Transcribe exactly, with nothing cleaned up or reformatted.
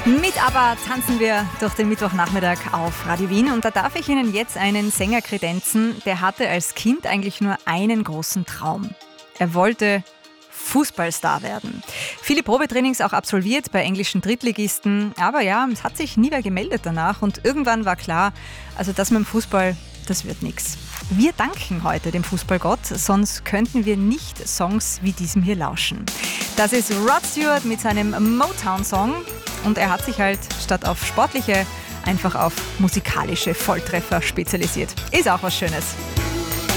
Mit ABBA tanzen wir durch den Mittwochnachmittag auf Radio Wien und da darf ich Ihnen jetzt einen Sänger kredenzen, der hatte als Kind eigentlich nur einen großen Traum. Er wollte Fußballstar werden. Viele Probetrainings auch absolviert bei englischen Drittligisten, aber ja, es hat sich nie mehr gemeldet danach und irgendwann war klar, also das mit dem Fußball, das wird nichts. Wir danken heute dem Fußballgott, sonst könnten wir nicht Songs wie diesem hier lauschen. Das ist Rod Stewart mit seinem Motown-Song und er hat sich halt statt auf sportliche einfach auf musikalische Volltreffer spezialisiert. Ist auch was Schönes.